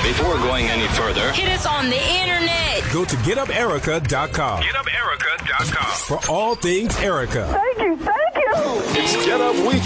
Before going any further, hit us on the internet. Go to GetUpErica.com. GetUpErica.com. For all things Erica. Thank you. It's Get Up Weekend.